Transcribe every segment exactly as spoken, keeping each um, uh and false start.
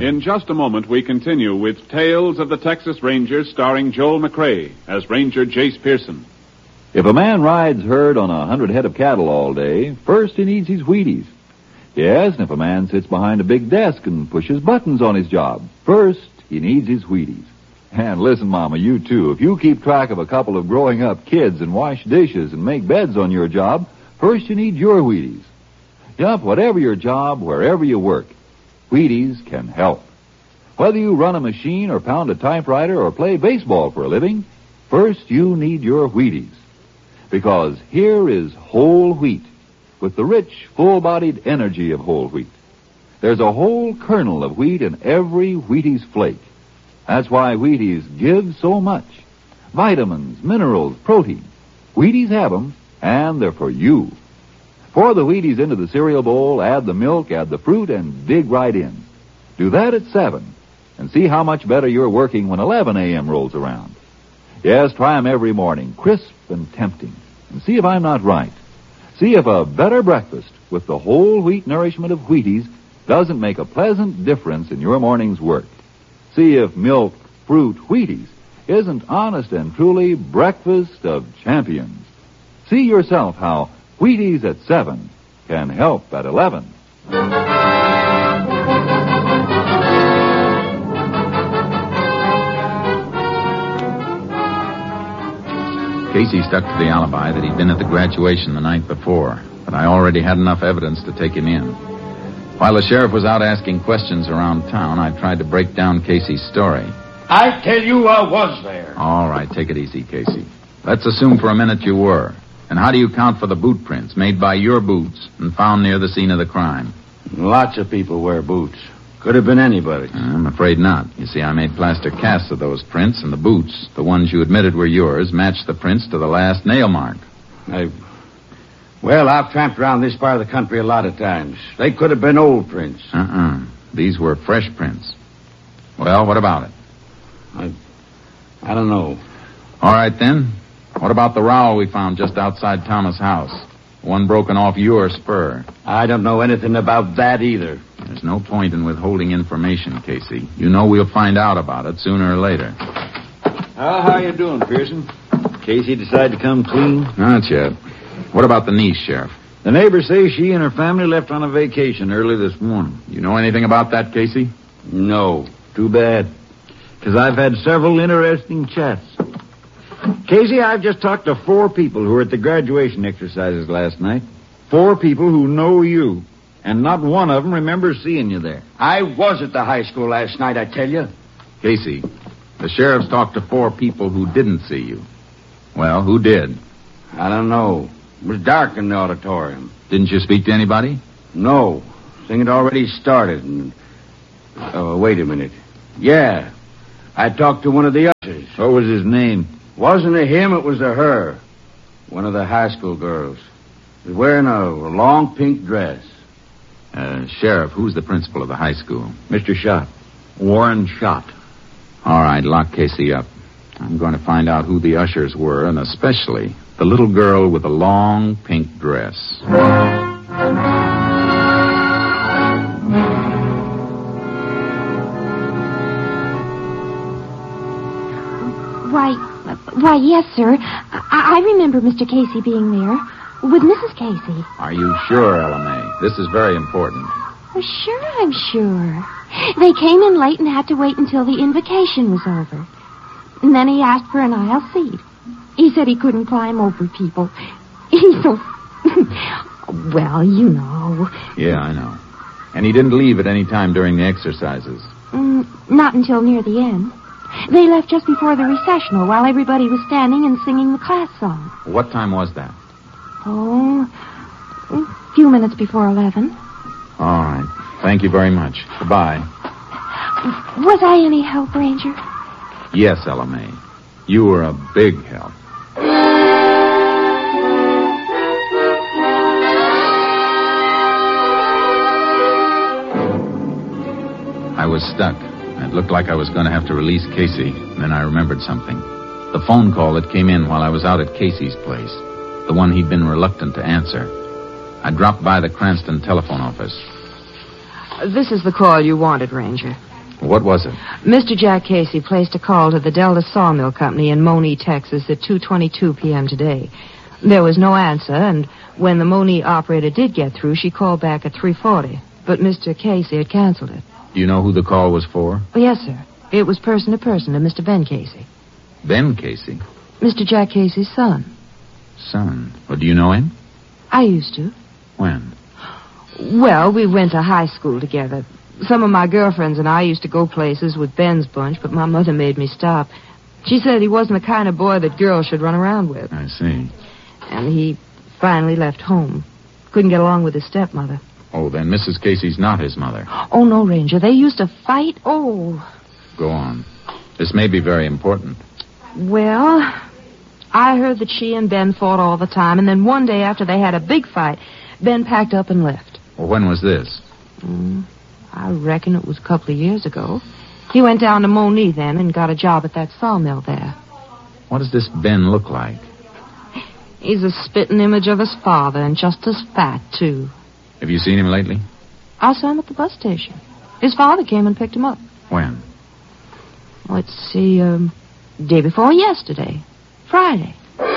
In just a moment, we continue with Tales of the Texas Rangers starring Joel McRae as Ranger Jace Pearson. If a man rides herd on a hundred head of cattle all day, first he needs his Wheaties. Yes, and if a man sits behind a big desk and pushes buttons on his job, first he needs his Wheaties. And listen, Mama, you too, if you keep track of a couple of growing up kids and wash dishes and make beds on your job, first you need your Wheaties. Yup, whatever your job, wherever you work, Wheaties can help. Whether you run a machine or pound a typewriter or play baseball for a living, first you need your Wheaties. Because here is whole wheat with the rich, full-bodied energy of whole wheat. There's a whole kernel of wheat in every Wheaties flake. That's why Wheaties give so much. Vitamins, minerals, protein. Wheaties have them, and they're for you. Pour the Wheaties into the cereal bowl, add the milk, add the fruit, and dig right in. Do that at seven, and see how much better you're working when eleven a.m. rolls around. Yes, try them every morning, crisp and tempting, and see if I'm not right. See if a better breakfast with the whole wheat nourishment of Wheaties doesn't make a pleasant difference in your morning's work. See if milk, fruit, Wheaties isn't honest and truly breakfast of champions. See yourself how Wheaties at seven can help at eleven. Casey stuck to the alibi that he'd been at the graduation the night before, but I already had enough evidence to take him in. While the sheriff was out asking questions around town, I tried to break down Casey's story. I tell you I was there. All right, take it easy, Casey. Let's assume for a minute you were. And how do you count for the boot prints made by your boots and found near the scene of the crime? Lots of people wear boots. Could have been anybody. I'm afraid not. You see, I made plaster casts of those prints, and the boots, the ones you admitted were yours, matched the prints to the last nail mark. I... Well, I've tramped around this part of the country a lot of times. They could have been old prints. Uh-uh. These were fresh prints. Well, what about it? I... I don't know. All right, then. What about the rowel we found just outside Thomas' house? One broken off your spur. I don't know anything about that either. There's no point in withholding information, Casey. You know we'll find out about it sooner or later. Well, how you doing, Pearson? Casey decided to come clean? Not yet. What about the niece, Sheriff? The neighbors say she and her family left on a vacation early this morning. You know anything about that, Casey? No. Too bad. Because I've had several interesting chats. Casey, I've just talked to four people who were at the graduation exercises last night. Four people who know you. And not one of them remembers seeing you there. I was at the high school last night, I tell you. Casey, the sheriff's talked to four people who didn't see you. Well, who did? I don't know. It was dark in the auditorium. Didn't you speak to anybody? No. Thing had already started. And... Oh, wait a minute. Yeah. I talked to one of the ushers. What was his name? Wasn't a him, it was a her. One of the high school girls. She was wearing a long pink dress. Uh, Sheriff, who's the principal of the high school? Mister Schott. Warren Schott. All right, lock Casey up. I'm going to find out who the ushers were, and especially the little girl with the long pink dress. Why, why, yes, sir. I, I remember Mister Casey being there with Missus Casey. Are you sure, Ella May? This is very important. Well, sure, I'm sure. They came in late and had to wait until the invocation was over. And then he asked for an aisle seat. He said he couldn't climb over people. He's so... well, you know. Yeah, I know. And he didn't leave at any time during the exercises? Mm, not until near the end. They left just before the recessional while everybody was standing and singing the class song. What time was that? Oh, a few minutes before eleven. All right. Thank you very much. Goodbye. Was I any help, Ranger? Yes, Ella May. You were a big help. I was stuck. It looked like I was going to have to release Casey. Then I remembered something. The phone call that came in while I was out at Casey's place. The one he'd been reluctant to answer. I dropped by the Cranston telephone office. This is the call you wanted, Ranger. What was it? Mister Jack Casey placed a call to the Delta Sawmill Company in Monee, Texas at two twenty-two p.m. today. There was no answer, and when the Monee operator did get through, she called back at three forty. But Mister Casey had canceled it. Do you know who the call was for? Oh, yes, sir. It was person to person to Mister Ben Casey. Ben Casey? Mister Jack Casey's son. Son? Well, do you know him? I used to. When? Well, we went to high school together. Some of my girlfriends and I used to go places with Ben's bunch, but my mother made me stop. She said he wasn't the kind of boy that girls should run around with. I see. And he finally left home. Couldn't get along with his stepmother. Oh, then Missus Casey's not his mother. Oh, no, Ranger. They used to fight. Oh. Go on. This may be very important. Well, I heard that she and Ben fought all the time, and then one day after they had a big fight, Ben packed up and left. Well, when was this? Mm, I reckon it was a couple of years ago. He went down to Monee then and got a job at that sawmill there. What does this Ben look like? He's a spitting image of his father, and just as fat, too. Have you seen him lately? I saw him at the bus station. His father came and picked him up. When? Let's see, um, day before yesterday. Friday.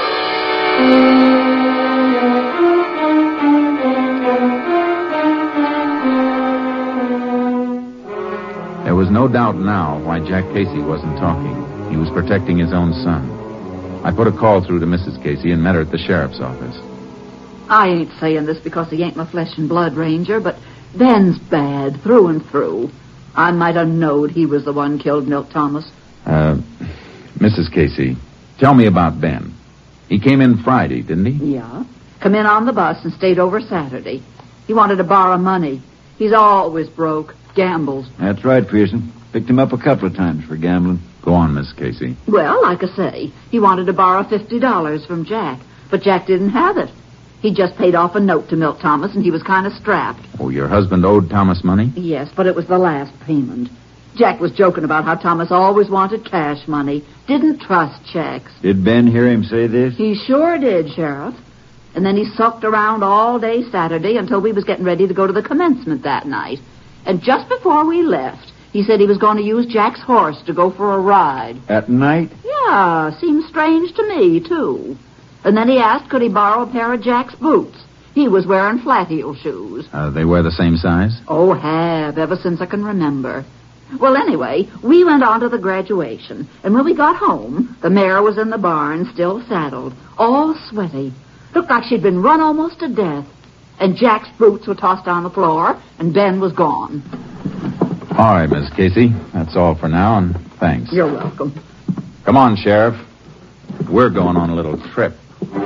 There was no doubt now why Jack Casey wasn't talking. He was protecting his own son. I put a call through to Missus Casey and met her at the sheriff's office. I ain't saying this because he ain't my flesh and blood, Ranger, but Ben's bad through and through. I might have knowed he was the one killed Milt Thomas. Uh, Missus Casey, tell me about Ben. He came in Friday, didn't he? Yeah. Come in on the bus and stayed over Saturday. He wanted to borrow money. He's always broke. Gambles. That's right, Pearson. Picked him up a couple of times for gambling. Go on, Miss Casey. Well, like I say, he wanted to borrow fifty dollars from Jack, but Jack didn't have it. He just paid off a note to Milt Thomas, and he was kind of strapped. Oh, your husband owed Thomas money? Yes, but it was the last payment. Jack was joking about how Thomas always wanted cash money, didn't trust checks. Did Ben hear him say this? He sure did, Sheriff. And then he sucked around all day Saturday until we was getting ready to go to the commencement that night. And just before we left, he said he was going to use Jack's horse to go for a ride. At night? Yeah, seems strange to me, too. And then he asked could he borrow a pair of Jack's boots. He was wearing flat-heel shoes. Uh, they wear the same size? Oh, have, ever since I can remember. Well, anyway, we went on to the graduation, and when we got home, the mare was in the barn, still saddled, all sweaty. Looked like she'd been run almost to death. And Jack's boots were tossed on the floor, and Ben was gone. All right, Miss Casey. That's all for now, and thanks. You're welcome. Come on, Sheriff. We're going on a little trip.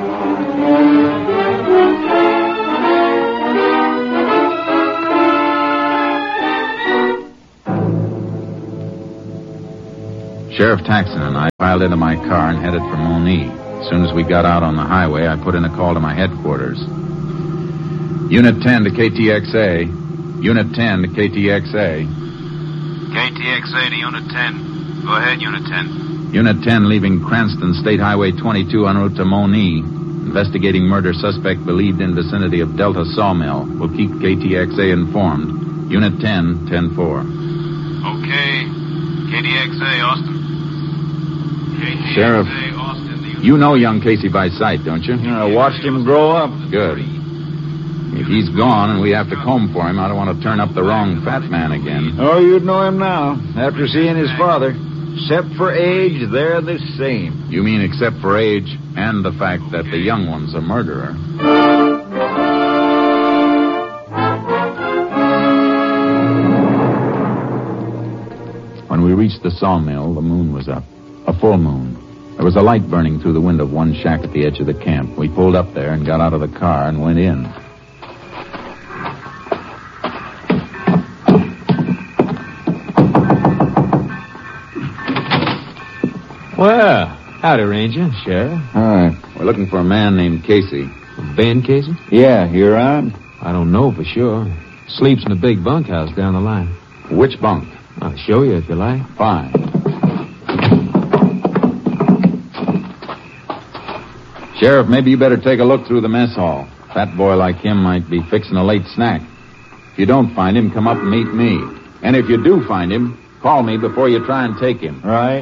Sheriff Taxon and I piled into my car and headed for Monee. As soon as we got out on the highway, I put in a call to my headquarters. Unit ten to K T X A. Unit ten to K T X A. K T X A to Unit ten. Go ahead, Unit ten. Unit ten leaving Cranston State Highway twenty-two en route to Monee. Investigating murder suspect believed in vicinity of Delta Sawmill. Will keep K T X A informed. Unit ten, ten four. Okay. K T X A, Austin. K T X A, Sheriff, Austin. you know young Casey by sight, don't you? You know, I watched him grow up. Good. If he's gone and we have to comb for him, I don't want to turn up the wrong fat man again. Oh, you'd know him now, after seeing his father. Except for age, they're the same. You mean except for age and the fact that the young one's a murderer? When we reached the sawmill, the moon was up. A full moon. There was a light burning through the window of one shack at the edge of the camp. We pulled up there and got out of the car and went in. Well, howdy, Ranger, Sheriff. All right. We're looking for a man named Casey. Ben Casey? Yeah, you're on? I don't know for sure. Sleeps in a big bunkhouse down the line. Which bunk? I'll show you if you like. Fine. Sheriff, maybe you better take a look through the mess hall. Fat boy like him might be fixing a late snack. If you don't find him, come up and meet me. And if you do find him, Call me before you try and take him. Right.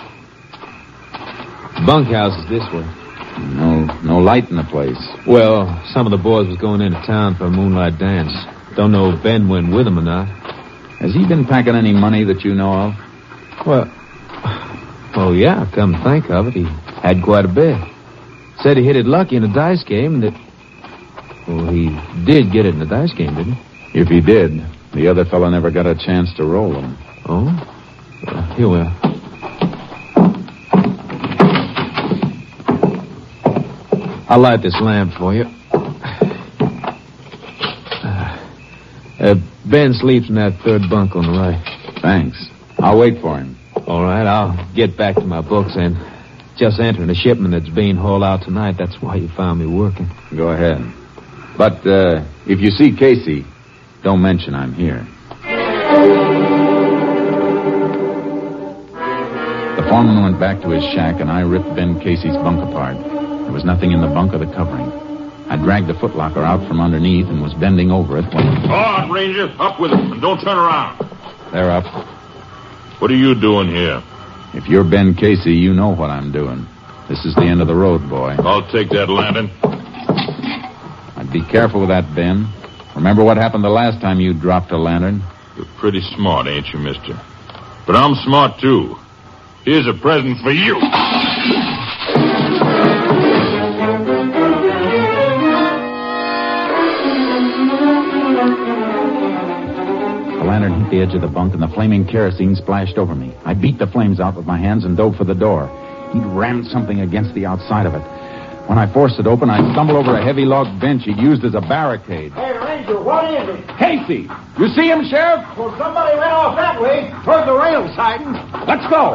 Bunkhouse is this way. No, no light in the place. Well, some of the boys was going into town for a moonlight dance. Don't know if Ben went with them or not. Has he been packing any money that you know of? Well, oh yeah, come to think of it, he had quite a bit. Said he hit it lucky in a dice game and that... Well, he did get it in the dice game, didn't he? If he did, the other fellow never got a chance to roll them. Oh? Well, here we are. I'll light this lamp for you. Uh, Ben sleeps in that third bunk on the right. Thanks. I'll wait for him. All right, I'll get back to my books and just entering a shipment that's being hauled out tonight. That's why you found me working. Go ahead. But uh, if you see Casey, don't mention I'm here. The foreman went back to his shack, and I ripped Ben Casey's bunk apart. There was nothing in the bunk or the covering. I dragged the footlocker out from underneath and was bending over it when... All right, Ranger. Up with it, and don't turn around. They're up. What are you doing here? If you're Ben Casey, you know what I'm doing. This is the end of the road, boy. I'll take that lantern. I'd be careful with that, Ben. Remember what happened the last time you dropped a lantern? You're pretty smart, ain't you, mister? But I'm smart, too. Here's a present for you. The lantern hit the edge of the bunk, and the flaming kerosene splashed over me. I beat the flames out with my hands and dove for the door. He'd rammed something against the outside of it. When I forced it open, I stumbled over a heavy log bench he'd used as a barricade. Hey, Ranger, what is it? Casey! You see him, Sheriff? Well, somebody ran off that way, toward the rail siding. Let's go!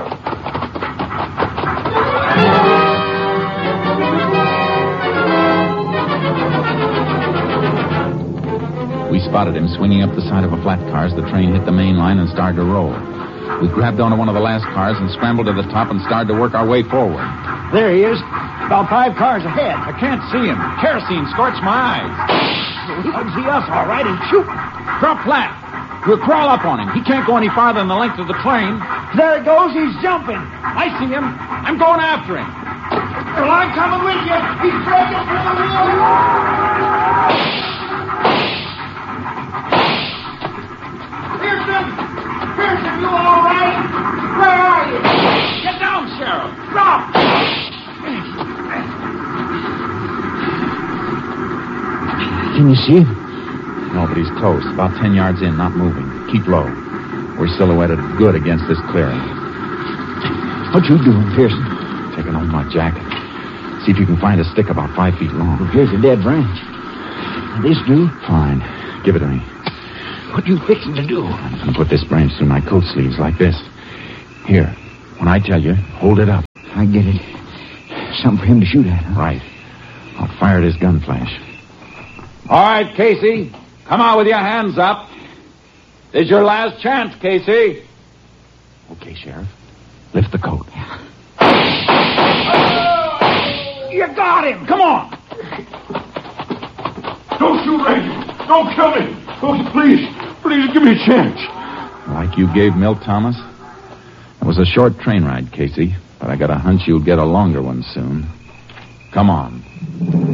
We spotted him swinging up the side of a flat car as the train hit the main line and started to roll. We grabbed onto one of the last cars and scrambled to the top and started to work our way forward. There he is. About five cars ahead. I can't see him. Kerosene scorched my eyes. He can see us all right and shoot. Drop flat. We'll crawl up on him. He can't go any farther than the length of the train. There he goes. He's jumping. I see him. I'm going after him. Well, I'm coming with you. He's breaking through the wheel. Pearson! Pearson, you all right? Where are you? Get down, Sheriff. Stop! Can you see him? No, but he's close. About ten yards in, not moving. Keep low. We're silhouetted good against this clearing. What you doing, Pearson? Taking off my jacket. See if you can find a stick about five feet long. Well, here's a dead branch. This do? Fine. Give it to me. What you fixing to do? I'm going to put this branch through my coat sleeves like this. Here. When I tell you, hold it up. I get it. Something for him to shoot at, huh? Right. I'll fire at his gun flash. All right, Casey. Come on with your hands up. This is your last chance, Casey. Okay, Sheriff. Lift the coat. You got him. Come on. Don't shoot, Ranger. Don't kill me. Oh, please. Please give me a chance. Like you gave Milt Thomas? It was a short train ride, Casey, but I got a hunch you'll get a longer one soon. Come on.